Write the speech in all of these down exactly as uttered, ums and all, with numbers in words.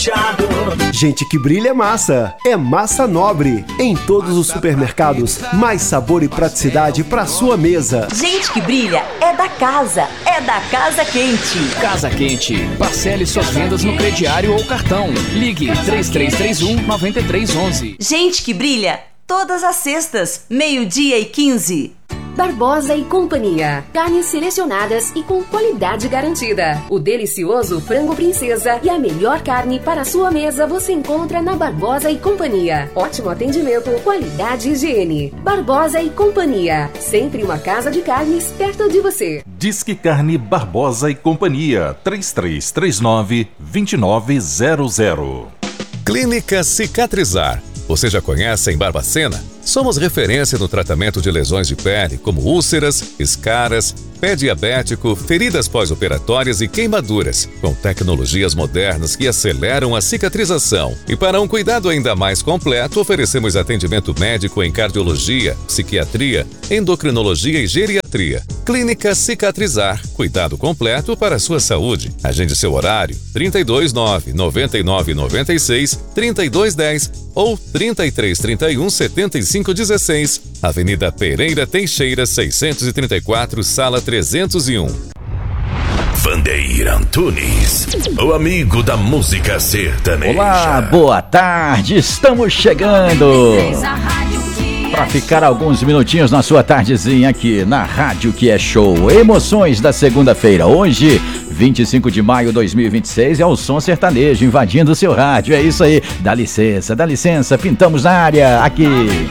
Gente que brilha é massa, é Massa Nobre. Em todos os supermercados, mais sabor e praticidade para sua mesa. Gente que brilha é da casa, é da Casa Quente. Casa Quente, parcele suas vendas no crediário ou cartão. Ligue três três três um, nove três um um. Gente que brilha, todas as sextas, meio-dia e quinze. Barbosa e Companhia. Carnes selecionadas e com qualidade garantida. O delicioso frango princesa e a melhor carne para a sua mesa você encontra na Barbosa e Companhia. Ótimo atendimento, qualidade e higiene. Barbosa e Companhia. Sempre uma casa de carnes perto de você. Disque Carne Barbosa e Companhia. três três três nove, dois nove zero zero. Clínica Cicatrizar. Você já conhece em Barbacena? Somos referência no tratamento de lesões de pele, como úlceras, escaras, pé diabético, feridas pós-operatórias e queimaduras, com tecnologias modernas que aceleram a cicatrização. E para um cuidado ainda mais completo, oferecemos atendimento médico em cardiologia, psiquiatria, endocrinologia e geriatria. Clínica Cicatrizar, cuidado completo para a sua saúde. Agende seu horário, trinta e dois, nove, noventa e nove, noventa e seis, trinta e dois, dez ou trinta e três, trinta e um, setenta e cinco, dezesseis. Avenida Pereira Teixeira, seiscentos e trinta e quatro, sala trezentos e um. Vandeir Antunes, o amigo da música sertaneja. Olá, boa tarde, estamos chegando para ficar alguns minutinhos na sua tardezinha aqui na Rádio Que É Show. Emoções da segunda-feira, hoje, vinte e cinco de maio de dois mil e vinte e seis, é o som sertanejo invadindo o seu rádio. É isso aí, dá licença, dá licença, pintamos na área, aqui.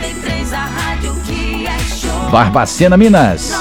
Barbacena, Minas.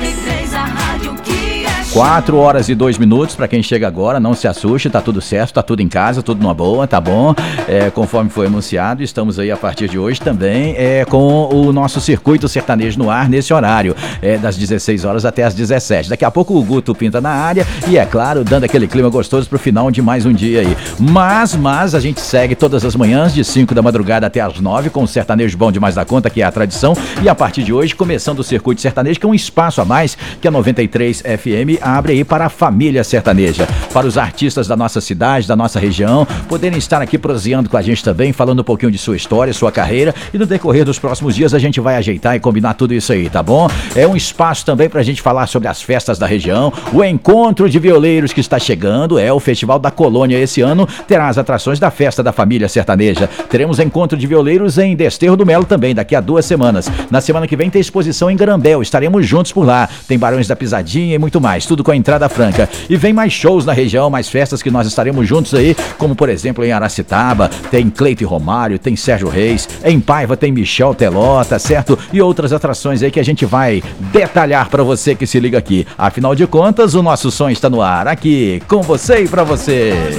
quatro horas e dois minutos para quem chega agora, não se assuste, tá tudo certo, tá tudo em casa, tudo numa boa, tá bom? É, conforme foi anunciado, estamos aí a partir de hoje também é, com o nosso circuito sertanejo no ar nesse horário, é, das dezesseis horas até as dezessete. Daqui a pouco o Guto pinta na área e, é claro, dando aquele clima gostoso pro final de mais um dia aí. Mas, mas a gente segue todas as manhãs de cinco da madrugada até as nove com o sertanejo bom demais da conta, que é a tradição, e a partir de hoje começando o circuito sertanejo, que é um espaço a mais que a noventa e três F M abre aí para a família sertaneja, para os artistas da nossa cidade, da nossa região, poderem estar aqui proseando com a gente também, falando um pouquinho de sua história, sua carreira, e no decorrer dos próximos dias a gente vai ajeitar e combinar tudo isso aí, tá bom? É um espaço também pra gente falar sobre as festas da região, o encontro de violeiros que está chegando, é o Festival da Colônia esse ano, terá as atrações da festa da família sertaneja. Teremos encontro de violeiros em Desterro do Melo também, daqui a duas semanas. Na semana que vem tem exposição em Garambel, estaremos juntos por lá, tem Barões da Pisadinha e muito mais, tudo com a entrada franca. E vem mais shows na região, mais festas que nós estaremos juntos aí, como por exemplo em Aracitaba, tem Cleito e Romário, tem Sérgio Reis, em Paiva tem Michel Teló, tá certo? E outras atrações aí que a gente vai detalhar pra você que se liga aqui. Afinal de contas, o nosso som está no ar, aqui, com você e pra você.